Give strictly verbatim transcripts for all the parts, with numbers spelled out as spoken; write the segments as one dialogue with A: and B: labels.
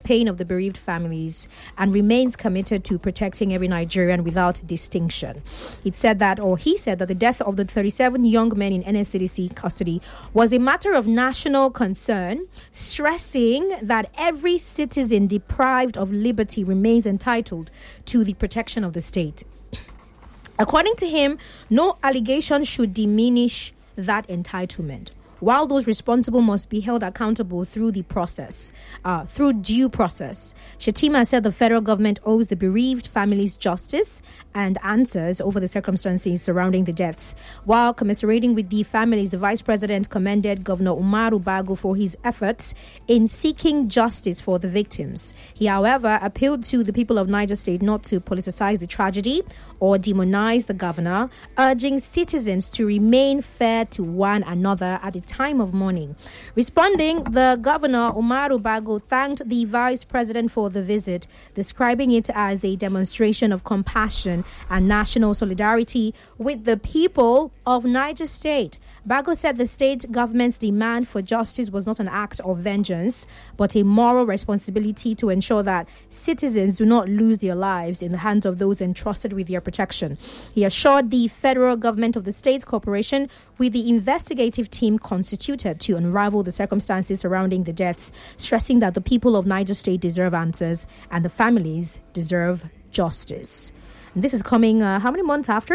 A: pain of the bereaved families and remains committed to protecting every Nigerian without distinction. It said that, or he said that the death of the thirty-seven young men in N S C D C custody was a matter of national concern, stressing that every citizen deprived of liberty remains entitled to the protection of the state. According to him, no allegation should diminish that entitlement, while those responsible must be held accountable through the process, uh, through due process. Shettima said the federal government owes the bereaved families justice and answers over the circumstances surrounding the deaths. While commiserating with the families, the vice president commended Governor Umaru Bago for his efforts in seeking justice for the victims. He, however, appealed to the people of Niger State not to politicize the tragedy or demonize the governor, urging citizens to remain fair to one another at a time of mourning. Responding, the governor, Umaru Bago, thanked the vice president for the visit, describing it as a demonstration of compassion and national solidarity with the people of Niger State. Bago said the state government's demand for justice was not an act of vengeance, but a moral responsibility to ensure that citizens do not lose their lives in the hands of those entrusted with their protection. He assured the federal government of the state's cooperation with the investigative team constituted to unravel the circumstances surrounding the deaths, stressing that the people of Niger State deserve answers and the families deserve justice. And this is coming uh, how many months after?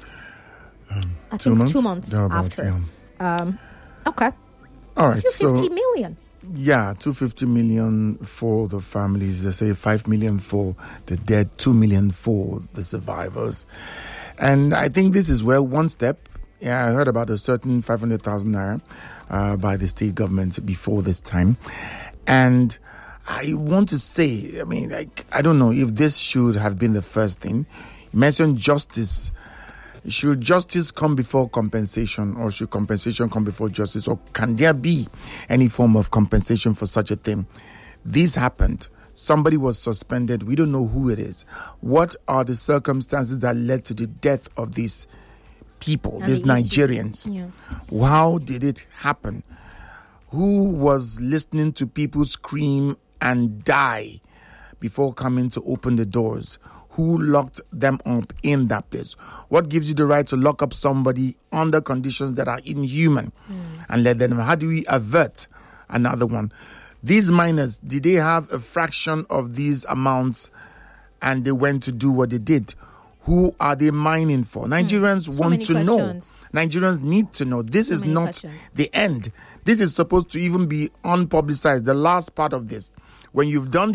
B: Um,
A: I
B: two
A: think
B: months?
A: two months
B: Thereabouts,
A: after.
B: yeah.
A: Um, okay.
B: All right.
A: two hundred fifty
B: so,
A: million.
B: Yeah, two hundred fifty million for the families. They say five million for the dead, two million for the survivors. And I think this is, well, one step. Yeah, I heard about a certain five hundred thousand naira uh, by the state government before this time. And I want to say, I mean, like, I don't know if this should have been the first thing. You mentioned justice. Should justice come before compensation, or should compensation come before justice? Or can there be any form of compensation for such a thing? This happened. Somebody was suspended. We don't know who it is. What are the circumstances that led to the death of these people,
A: And
B: these
A: the
B: Nigerians?
A: issues. Yeah.
B: How did it happen? Who was listening to people scream and die before coming to open the doors? Who locked them up in that place? What gives you the right to lock up somebody under conditions that are inhuman mm. and let them? How do we avert another one? These miners, did they have a fraction of these amounts and they went to do what they did? Who are they mining for? Nigerians mm. so want to questions. know. Nigerians need to know. This so is not questions. the end. This is supposed to even be unpublicized. The last part of this, when you've done